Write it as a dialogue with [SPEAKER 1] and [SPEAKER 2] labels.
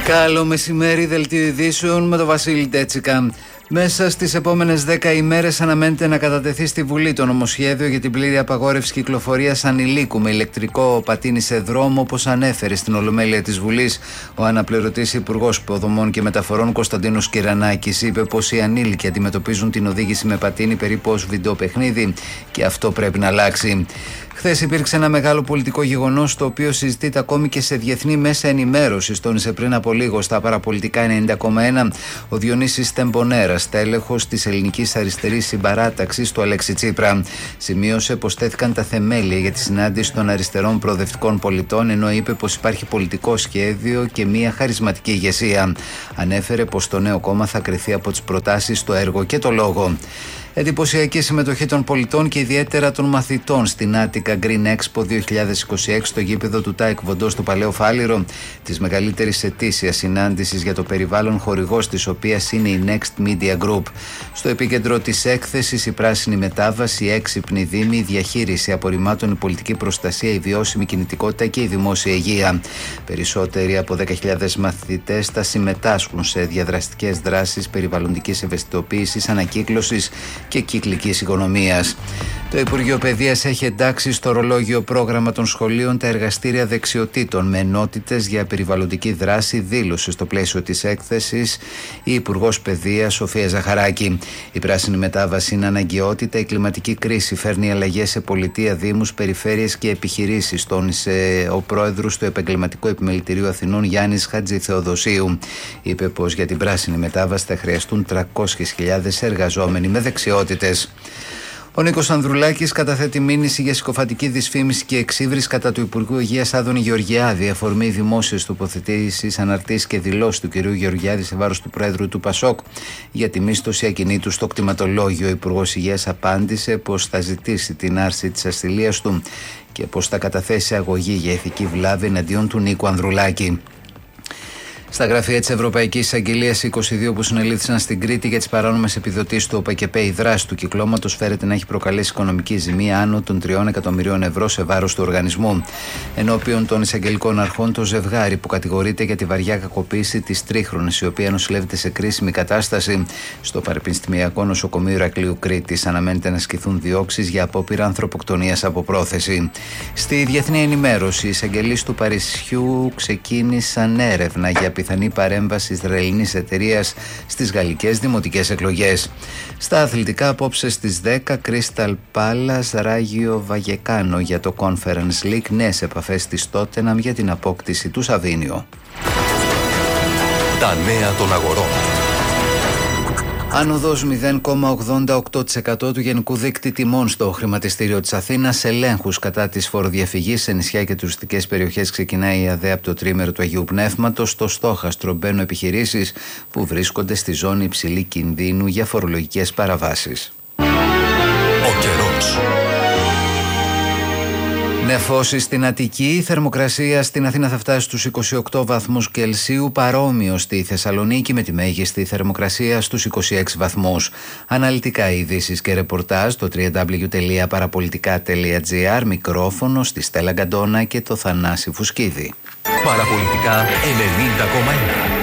[SPEAKER 1] Καλό μεσημέρι, δελτίο ειδήσεων με τον Βασίλη Ντέτσικα. Μέσα στις επόμενες 10 ημέρες αναμένεται να κατατεθεί στη Βουλή το νομοσχέδιο για την πλήρη απαγόρευση κυκλοφορίας ανηλίκου με ηλεκτρικό πατίνι σε δρόμο, όπως ανέφερε στην Ολομέλεια της Βουλής ο αναπληρωτής Υπουργός Υποδομών και Μεταφορών Κωνσταντίνος Κυρανάκης. Είπε πως οι ανήλικοι αντιμετωπίζουν την οδήγηση με πατίνι περίπου ως βιντεοπαιχνίδι και αυτό πρέπει να αλλάξει. Χθες υπήρξε ένα μεγάλο πολιτικό γεγονός, το οποίο συζητείται ακόμη και σε διεθνή μέσα ενημέρωσης. Τόνισε πριν από λίγο στα παραπολιτικά 90,1 ο Διονύσης Τεμπονέρας, τέλεχος της ελληνικής αριστερής συμπαράταξης του Αλέξη Τσίπρα. Σημείωσε πως τέθηκαν τα θεμέλια για τη συνάντηση των αριστερών προοδευτικών πολιτών, ενώ είπε πως υπάρχει πολιτικό σχέδιο και μια χαρισματική ηγεσία. Ανέφερε πως το νέο κόμμα θα κριθεί από τις προτάσεις, το έργο και το λόγο. Εντυπωσιακή συμμετοχή των πολιτών και ιδιαίτερα των μαθητών στην Attica Green Expo 2026 στο γήπεδο του ΤΑΕΚ Βοντό στο Παλαιό Φάληρο, της μεγαλύτερης ετήσιας συνάντησης για το περιβάλλον, χορηγός της οποίας είναι η Next Media Group. Στο επίκεντρο της έκθεσης η πράσινη μετάβαση, η έξυπνη δήμη, η διαχείριση απορριμμάτων, η πολιτική προστασία, η βιώσιμη κινητικότητα και η δημόσια υγεία. Περισσότεροι από 10.000 μαθητές θα συμμετάσχουν σε διαδραστικές δράσεις περιβαλλοντικής ευαισθητοποίησης, ανακύκλωσης και κυκλικής οικονομίας. Το Υπουργείο Παιδείας έχει εντάξει στο ορολόγιο πρόγραμμα των σχολείων τα εργαστήρια δεξιοτήτων με ενότητες για περιβαλλοντική δράση, δήλωσε στο πλαίσιο της έκθεσης η Υπουργός Παιδείας Σοφία Ζαχαράκη. Η πράσινη μετάβαση είναι αναγκαιότητα, η κλιματική κρίση φέρνει αλλαγές σε πολιτεία, δήμους, περιφέρειες και επιχειρήσεις, τόνισε ο πρόεδρος του Επαγγελματικού Επιμελητηρίου Αθηνών Γιάννης Χατζηθεοδοσίου. Είπε πως για την πράσινη μετάβαση θα χρειαστούν 300.000 εργαζόμενοι με δεξιότητες. Ο Νίκος Ανδρουλάκης καταθέτει μήνυση για συκοφαντική δυσφήμιση και εξύβρις κατά του Υπουργού Υγείας Άδωνη Γεωργιάδη, αφορμή δημόσιες τοποθετήσεις, αναρτήσεις και δηλώσεις του κ. Γεωργιάδη σε βάρος του Πρόεδρου του ΠΑΣΟΚ για τη μίσθωση ακινήτου στο κτηματολόγιο. Ο Υπουργός Υγείας απάντησε πως θα ζητήσει την άρση της ασυλίας του και πως θα καταθέσει αγωγή για ηθική βλάβη εναντίον του Νίκου Ανδρουλάκη. Στα γραφεία της Ευρωπαϊκής Εισαγγελίας, 22 που συνελήφθησαν στην Κρήτη για τις παράνομες επιδοτήσεις του ΟΠΑΚΕΠΕ, η δράση του κυκλώματος φέρεται να έχει προκαλέσει οικονομική ζημία άνω των 3 εκατομμυρίων ευρώ σε βάρος του οργανισμού. Ενώπιον των εισαγγελικών αρχών, το ζευγάρι που κατηγορείται για τη βαριά κακοποίηση της Τρίχρονης, η οποία νοσηλεύεται σε κρίσιμη κατάσταση στο Πανεπιστημιακό Νοσοκομείο Ηρακλείου Κρήτης, αναμένεται να ασκηθούν διώξεις για απόπειρα ανθρωποκτονίας από πρόθεση. Στη διεθνή ενημέρωση, οι εισαγγελείς του Παρισιού ξεκίνησαν έρευνα για πιθανή παρέμβαση Ισραηλινής εταιρείας στις γαλλικές δημοτικές εκλογές. Στα αθλητικά, απόψε στις 10, Crystal Palace Ράγιο Βαγεκάνο για το Conference League, νέες επαφές της Tottenham για την απόκτηση του Σαβίνιο.
[SPEAKER 2] Τα νέα των αγορών.
[SPEAKER 1] Άνοδος 0,88% του γενικού δείκτη τιμών στο χρηματιστήριο της Αθήνας. Ελέγχους κατά της φοροδιαφυγής σε νησιά και τουριστικές περιοχές ξεκινάει η ΑΔΕ από το τρίμερο του Αγίου Πνεύματος. Στο στόχαστρο μπαίνουν επιχειρήσεις που βρίσκονται στη ζώνη υψηλή κινδύνου για φορολογικές παραβάσεις.
[SPEAKER 2] Ο καιρός.
[SPEAKER 1] Νεφώσεις στην Αττική, η θερμοκρασία στην Αθήνα θα φτάσει στους 28 βαθμούς Κελσίου, παρόμοιο στη Θεσσαλονίκη με τη μέγιστη θερμοκρασία στους 26 βαθμούς. Αναλυτικά ειδήσεις και ρεπορτάζ στο www.parapolitica.gr, μικρόφωνο στη Στέλλα Γκαντόνα και το Θανάση Φουσκίδη.
[SPEAKER 2] Παραπολιτικά 90,1.